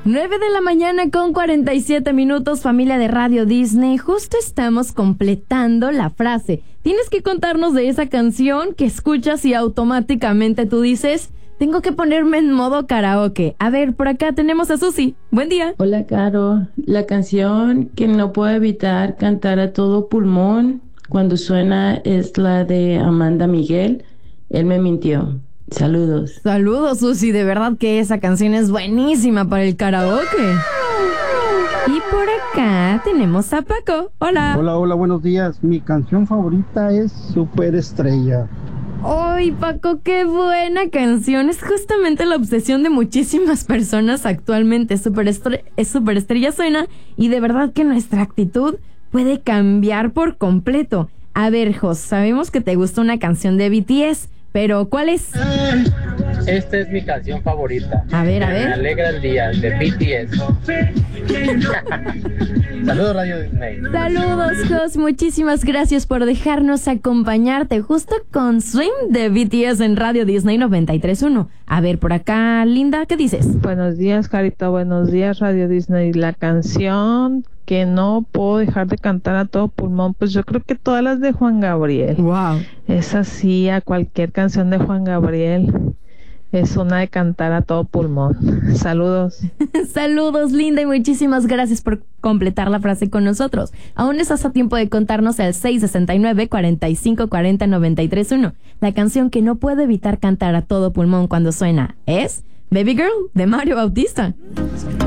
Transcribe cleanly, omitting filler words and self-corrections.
9 de la mañana con 47 minutos, familia de Radio Disney. Justo estamos completando la frase. Tienes que contarnos de esa canción que escuchas y automáticamente tú dices, tengo que ponerme en modo karaoke. A ver, por acá tenemos a Susi. Buen día. Hola, Caro. La canción que no puedo evitar cantar a todo pulmón cuando suena es la de Amanda Miguel. Él me mintió. Saludos. Saludos, Susi. De verdad que esa canción es buenísima para el karaoke. Y por acá tenemos a Paco. Hola. Hola, buenos días. Mi canción favorita es Superestrella. ¡Ay, Paco, qué buena canción! Es justamente la obsesión de muchísimas personas actualmente. Superestrella suena y de verdad que nuestra actitud puede cambiar por completo. A ver, Jos, sabemos que te gusta una canción de BTS, pero ¿cuál es? Esta es mi canción favorita. A ver. Me alegra el día, de BTS. Saludos, Radio Disney. Saludos, Jos. Muchísimas gracias por dejarnos acompañarte justo con Swim de BTS en Radio Disney 93.1. A ver, por acá, Linda, ¿qué dices? Buenos días, Carita. Buenos días, Radio Disney. La canción que no puedo dejar de cantar a todo pulmón, pues yo creo que todas las de Juan Gabriel. Wow. Es así, a cualquier canción de Juan Gabriel es una de cantar a todo pulmón. Saludos. Saludos, Linda, y muchísimas gracias por completar la frase con nosotros. Aún estás a tiempo de contarnos al 669-4540-931. La canción que no puedo evitar cantar a todo pulmón cuando suena es Baby Girl de Mario Bautista.